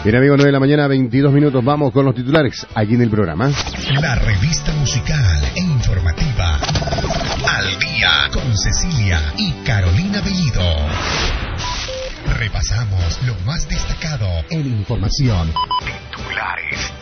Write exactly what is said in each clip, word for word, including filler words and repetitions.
Bien, amigos, nueve de la mañana, veintidós minutos. Vamos con los titulares aquí en el programa. La revista musical e informativa Al Día con Cecilia y Carolina Bellido. Repasamos lo más destacado en información. Titulares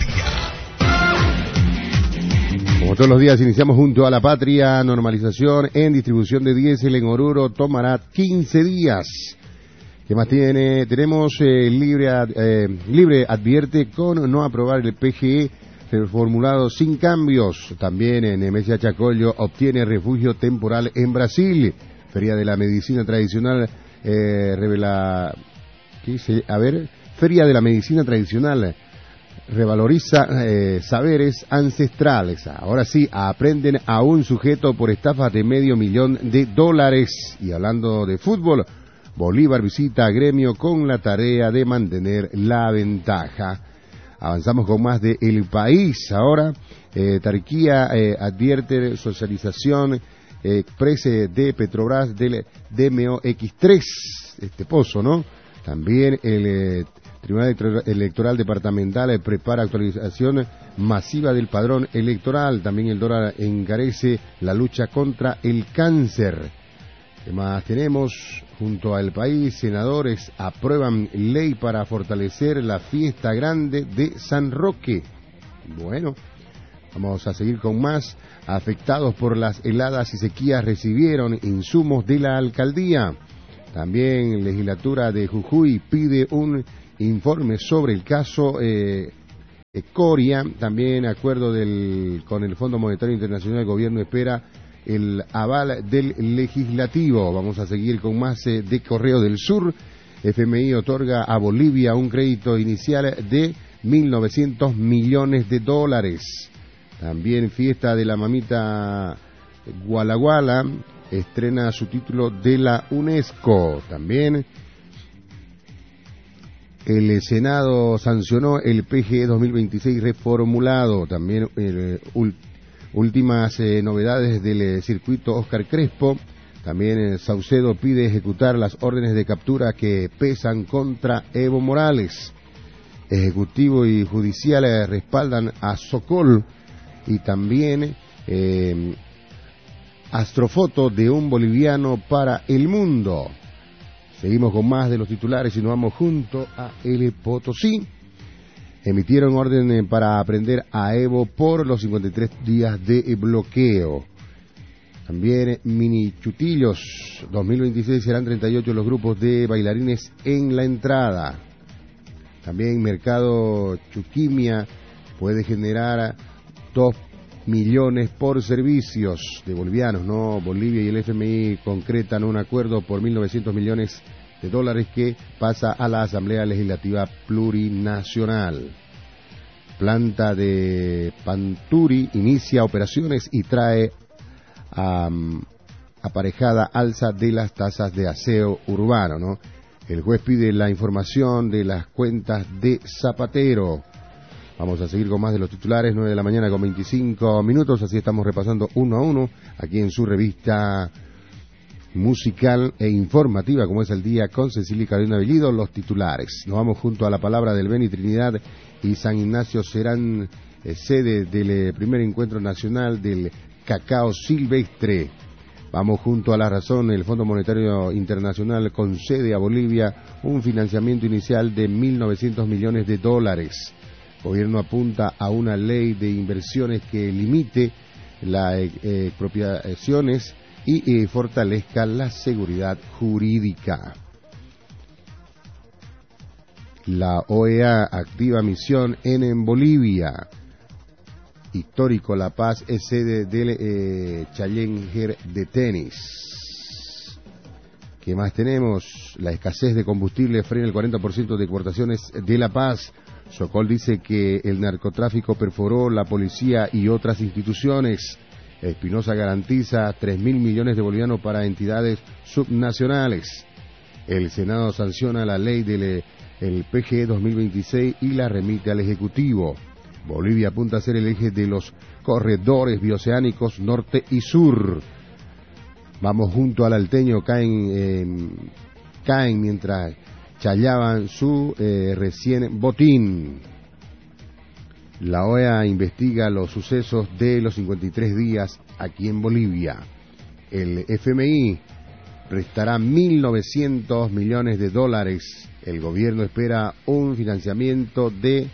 al día. Como todos los días, iniciamos junto a la patria. Normalización en distribución de diésel en Oruro tomará quince días. ¿Qué más tiene? Tenemos eh, Libre, eh, Libre advierte con no aprobar el P G E reformulado sin cambios. También en M S Chacollo obtiene refugio temporal en Brasil. Feria de la Medicina Tradicional eh, revela... ¿Qué dice? A ver... Feria de la Medicina Tradicional revaloriza eh, saberes ancestrales. Ahora sí, aprenden a un sujeto por estafas de medio millón de dólares. Y hablando de fútbol... Bolívar visita a Gremio con la tarea de mantener la ventaja. Avanzamos con más de El País. Ahora, eh, Tarquía eh, advierte socialización eh, express de Petrobras del D M O X tres, este pozo, ¿no? También el eh, Tribunal Electoral Departamental eh, prepara actualización masiva del padrón electoral. También el dólar encarece la lucha contra el cáncer. ¿Qué más tenemos? Junto al País, senadores aprueban ley para fortalecer la fiesta grande de San Roque. Bueno, vamos a seguir con más. Afectados por las heladas y sequías recibieron insumos de la alcaldía. También legislatura de Jujuy pide un informe sobre el caso eh, Coria. También acuerdo del, con el Fondo Monetario Internacional, el gobierno espera el aval del legislativo. Vamos a seguir con más eh, de Correo del Sur. F M I otorga a Bolivia un crédito inicial de mil novecientos millones de dólares. También fiesta de la mamita Guala Guala estrena su título de la UNESCO. También el Senado sancionó el P G E dos mil veintiséis reformulado. También el último Últimas eh, novedades del eh, circuito Oscar Crespo. También eh, Saucedo pide ejecutar las órdenes de captura que pesan contra Evo Morales. Ejecutivo y judicial eh, respaldan a Sokol. Y también eh, astrofoto de un boliviano para el mundo. Seguimos con más de los titulares y nos vamos junto a El Potosí. Emitieron orden para aprender a Evo por los cincuenta y tres días de bloqueo. También mini chutillos, dos mil veintiséis serán treinta y ocho los grupos de bailarines en la entrada. También mercado Chuquimia puede generar dos millones por servicios de bolivianos, ¿no? Bolivia y el F M I concretan un acuerdo por mil novecientos millones de dólares que pasa a la Asamblea Legislativa Plurinacional. Planta de Panturi inicia operaciones y trae um, aparejada alza de las tasas de aseo urbano, ¿no? El juez pide la información de las cuentas de Zapatero. Vamos a seguir con más de los titulares, nueve de la mañana con veinticinco minutos, así estamos repasando uno a uno aquí en su revista musical e informativa como es El Día con Cecilia y Carolina Bellido. Los titulares. Nos vamos junto a la palabra del Beni, Trinidad y San Ignacio serán eh, sede del eh, primer encuentro nacional del cacao silvestre. Vamos junto a La Razón. El Fondo Monetario Internacional concede a Bolivia un financiamiento inicial de mil novecientos millones de dólares. Gobierno apunta a una ley de inversiones que limite las eh, expropiaciones y eh, fortalezca la seguridad jurídica. La O E A activa misión en, en Bolivia. Histórico La Paz es sede del eh, Challenger de tenis. ¿Qué más tenemos? La escasez de combustible frena el cuarenta por ciento de exportaciones de La Paz. Sokol dice que el narcotráfico perforó la policía y otras instituciones. Espinosa garantiza tres mil millones de bolivianos para entidades subnacionales. El Senado sanciona la ley del el P G E dos mil veintiséis y la remite al Ejecutivo. Bolivia apunta a ser el eje de los corredores bioceánicos norte y sur. Vamos junto al Alteño, caen, eh, caen mientras chayaban su eh, recién botín. La O E A investiga los sucesos de los cincuenta y tres días aquí en Bolivia. El F M I prestará mil novecientos millones de dólares. El gobierno espera un financiamiento de,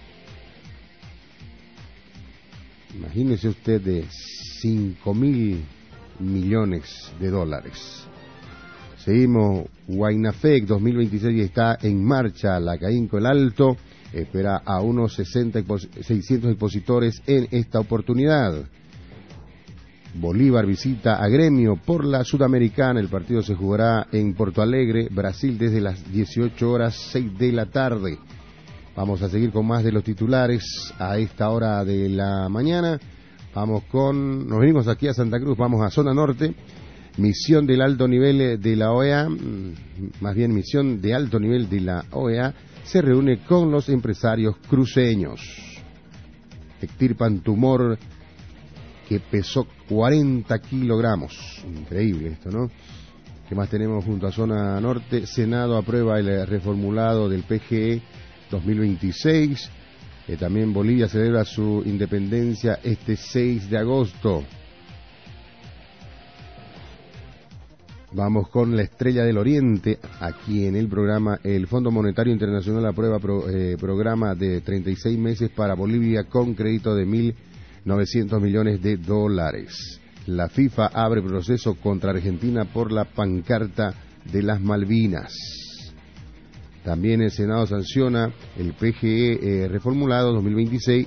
imagínese usted, de cinco mil millones de dólares. Seguimos. Huaynafec dos mil veintiséis está en marcha. La Caínco El Alto espera a unos sesenta, seiscientos expositores en esta oportunidad. Bolívar visita a Gremio por la Sudamericana. El partido se jugará en Porto Alegre, Brasil, desde las dieciocho horas seis de la tarde. Vamos a seguir con más de los titulares a esta hora de la mañana. Vamos con, nos venimos aquí a Santa Cruz, vamos a zona norte. Misión del alto nivel de la O E A, más bien misión de alto nivel de la O E A, se reúne con los empresarios cruceños. Extirpan tumor que pesó cuarenta kilogramos. Increíble esto, ¿no? ¿Qué más tenemos junto a zona norte? Senado aprueba el reformulado del P G E dos mil veintiséis. Eh, también Bolivia celebra su independencia este seis de agosto. Vamos con la estrella del Oriente, aquí en el programa. El Fondo Monetario Internacional aprueba pro, eh, programa de treinta y seis meses para Bolivia con crédito de mil novecientos millones de dólares. La FIFA abre proceso contra Argentina por la pancarta de las Malvinas. También el Senado sanciona el P G E eh, reformulado dos mil veintiséis